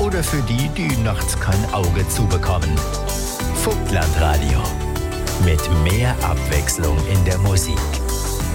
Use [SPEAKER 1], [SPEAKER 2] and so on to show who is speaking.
[SPEAKER 1] oder für die, die nachts kein Auge zubekommen. Vogtlandradio. Mit mehr Abwechslung in der Musik.